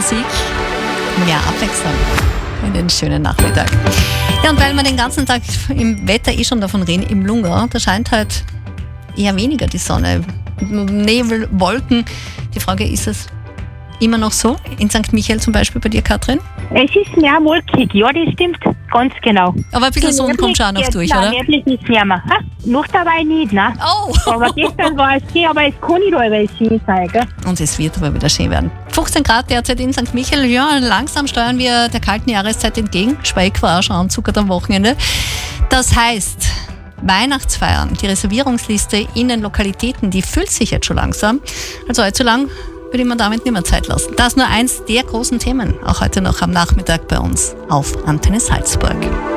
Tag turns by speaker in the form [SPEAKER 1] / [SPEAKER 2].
[SPEAKER 1] Musik, mehr Abwechslung in den schönen Nachmittag. Ja, und weil wir den ganzen Tag im Wetter schon davon reden, im Lungau, da scheint halt eher weniger die Sonne. Nebel, Wolken. Die Frage, ist es immer noch so? In St. Michael zum Beispiel bei dir, Katrin?
[SPEAKER 2] Es ist mehr wolkig, ja, das stimmt, ganz genau.
[SPEAKER 1] Aber ein bisschen Sonne kommt schon auch noch durch,
[SPEAKER 2] nein,
[SPEAKER 1] oder?
[SPEAKER 2] Nördlich nicht mehr. Noch dabei nicht, ne?
[SPEAKER 1] Oh!
[SPEAKER 2] Aber gestern war es schön, aber es kann nicht überall schön sein, gell?
[SPEAKER 1] Und es wird aber wieder schön werden. 15 Grad derzeit in St. Michael. Ja, langsam steuern wir der kalten Jahreszeit entgegen. Speck war auch schon anzuckert am Wochenende. Das heißt, Weihnachtsfeiern, die Reservierungsliste in den Lokalitäten, die füllt sich jetzt schon langsam. Also allzu lang würde ich mir damit nicht mehr Zeit lassen. Das ist nur eins der großen Themen, auch heute noch am Nachmittag bei uns auf Antenne Salzburg.